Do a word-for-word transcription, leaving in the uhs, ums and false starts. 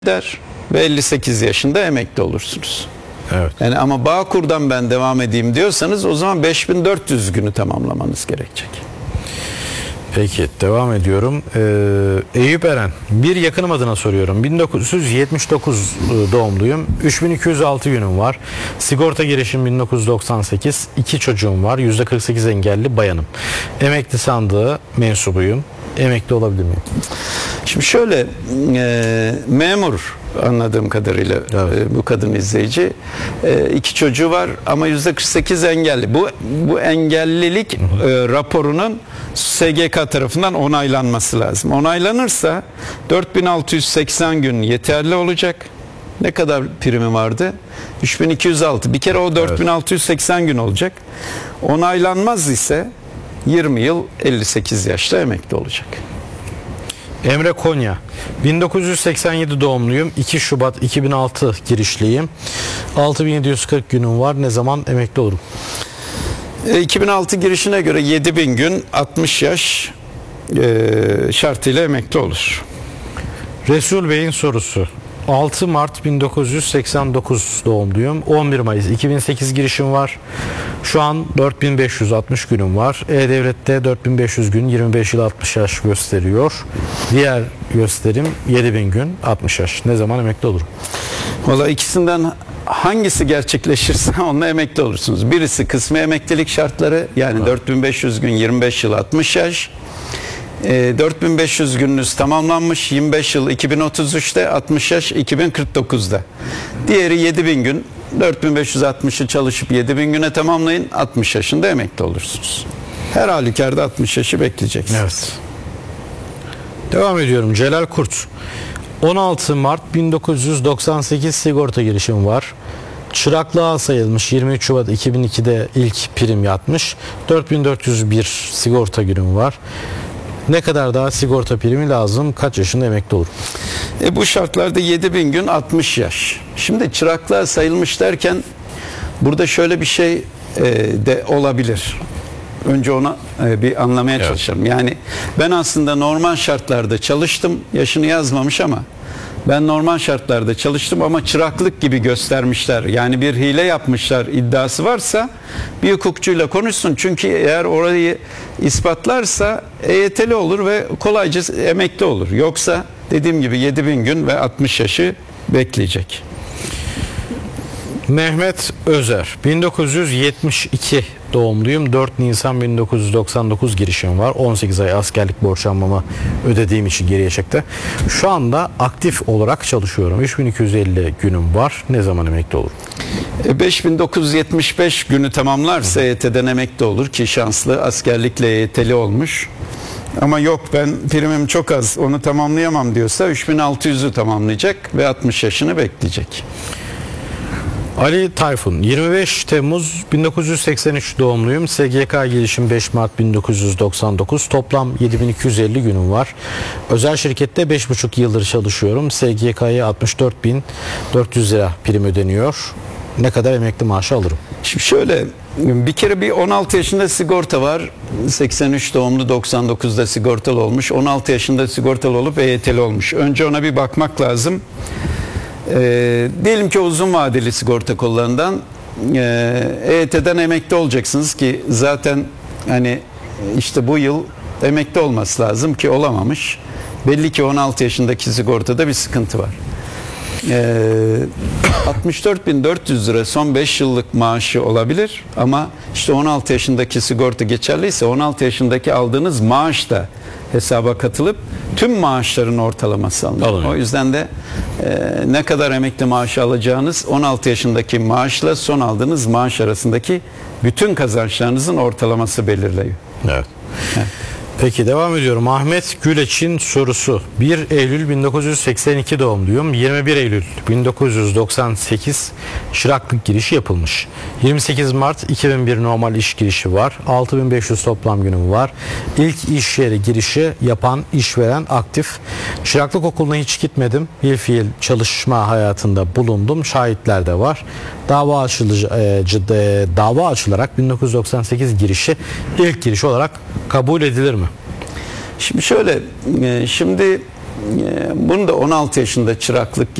der ve elli sekiz yaşında emekli olursunuz. Evet. Yani ama Bağkur'dan ben devam edeyim diyorsanız o zaman beş bin dört yüz günü tamamlamanız gerekecek. Peki devam ediyorum. Ee, Eyüp Eren, bir yakınım adına soruyorum. bin dokuz yüz yetmiş dokuz doğumluyum. üç bin iki yüz altı günüm var. Sigorta girişim bin dokuz yüz doksan sekiz. İki çocuğum var. yüzde kırk sekiz engelli bayanım. Emekli sandığı mensubuyum. Emekli olabilir miyim? Şimdi şöyle e, memur anladığım kadarıyla evet. e, bu kadın izleyici e, iki çocuğu var ama yüzde kırk sekiz engelli. Bu bu engellilik e, raporunun S G K tarafından onaylanması lazım. Onaylanırsa dört bin altı yüz seksen gün yeterli olacak. Ne kadar primi vardı? üç bin iki yüz altı. Bir kere o dört bin altı yüz seksen gün olacak. Onaylanmaz ise yirmi yıl elli sekiz yaşta emekli olacak. Emre Konya, bin dokuz yüz seksen yedi doğumluyum. iki Şubat iki bin altı girişliyim. altı bin yedi yüz kırk günüm var. Ne zaman emekli olurum? iki bin altı girişine göre yedi bin gün altmış yaş e, şartıyla emekli olur. Resul Bey'in sorusu. altı Mart bin dokuz yüz seksen dokuz doğumluyum. on bir Mayıs iki bin sekiz girişim var. Şu an dört bin beş yüz altmış günüm var. E-Devlet'te dört bin beş yüz gün, yirmi beş yıl altmış yaş gösteriyor. Diğer gösterim yedi bin gün altmış yaş. Ne zaman emekli olurum? Valla ikisinden hangisi gerçekleşirse onunla emekli olursunuz. Birisi kısmi emeklilik şartları, yani evet. dört bin beş yüz gün, yirmi beş yıl altmış yaş. E, dört bin beş yüz gününüz tamamlanmış, yirmi beş yıl iki bin otuz üçte, altmış yaş iki bin kırk dokuzda. Diğeri yedi bin gün, dört bin beş yüz altmışı çalışıp yedi bin güne tamamlayın, altmış yaşında emekli olursunuz. Her halükarda altmış yaşı bekleyeceksiniz. Evet. Devam ediyorum. Celal Kurt. on altı Mart bin dokuz yüz doksan sekiz sigorta girişim var. Çıraklığa sayılmış, yirmi üç Şubat iki bin ikide ilk prim yatmış. dört bin dört yüz bir sigorta günüm var. Ne kadar daha sigorta primi lazım? Kaç yaşında emekli olur? E bu şartlarda yedi bin gün altmış yaş. Şimdi çıraklığa sayılmış derken burada şöyle bir şey e, de olabilir. Önce ona e, bir anlamaya evet. çalışalım. Yani ben aslında normal şartlarda çalıştım. Yaşını yazmamış ama ben normal şartlarda çalıştım ama çıraklık gibi göstermişler. Yani bir hile yapmışlar iddiası varsa bir hukukçuyla konuşsun. Çünkü eğer orayı ispatlarsa E Y T'li olur ve kolayca emekli olur. Yoksa dediğim gibi yedi bin gün ve altmış yaşı bekleyecek. Mehmet Özer, bin dokuz yüz yetmiş iki doğumluyum. dört Nisan bin dokuz yüz doksan dokuz girişim var. on sekiz ay askerlik borçlanmamı ödediğim için geriye çıktı. Şu anda aktif olarak çalışıyorum. üç bin iki yüz elli günüm var. Ne zaman emekli olurum? beş bin dokuz yüz yetmiş beş günü tamamlarsa E Y T'den emekli olur ki şanslı, askerlikle E Y T'li olmuş. Ama yok ben primim çok az, onu tamamlayamam diyorsa üç bin altı yüzü tamamlayacak ve altmış yaşını bekleyecek. Ali Tayfun, yirmi beş Temmuz bin dokuz yüz seksen üç doğumluyum. S G K girişim beş Mart bin dokuz yüz doksan dokuz. Toplam yedi bin iki yüz elli günüm var. Özel şirkette beş buçuk yıldır çalışıyorum. S G K'ya altmış dört bin dört yüz lira prim ödeniyor. Ne kadar emekli maaşı alırım? Şimdi şöyle, bir kere bir on altı yaşında sigorta var. seksen üç doğumlu, doksan dokuzda sigortalı olmuş. on altı yaşında sigortalı olup E Y T'li olmuş. Önce ona bir bakmak lazım. Ee, diyelim ki uzun vadeli sigorta kollarından E Y T'den emekli olacaksınız ki zaten hani işte bu yıl emekli olması lazım ki olamamış. Belli ki on altı yaşındaki sigortada bir sıkıntı var. Ee, altmış dört bin dört yüz lira son beş yıllık maaşı olabilir ama işte on altı yaşındaki sigorta geçerliyse on altı yaşındaki aldığınız maaş da hesaba katılıp tüm maaşların ortalaması alınıyor. O yüzden de e, ne kadar emekli maaşı alacağınız on altı yaşındaki maaşla son aldığınız maaş arasındaki bütün kazançlarınızın ortalaması belirliyor. Evet. Evet. Peki devam ediyorum. Ahmet Güleç'in sorusu. bir Eylül bin dokuz yüz seksen iki doğumluyum. yirmi bir Eylül bin dokuz yüz doksan sekiz çıraklık girişi yapılmış. yirmi sekiz Mart iki bin bir normal iş girişi var. altı bin beş yüz toplam günüm var. İlk iş yeri girişi yapan işveren aktif. Çıraklık okuluna hiç gitmedim. Bir fiil çalışma hayatında bulundum. Şahitler de var. Dava açılıcı, e, dava açılarak bin dokuz yüz doksan sekiz girişi ilk giriş olarak kabul edilir mi? Şimdi şöyle, şimdi Bunu da on altı yaşında çıraklık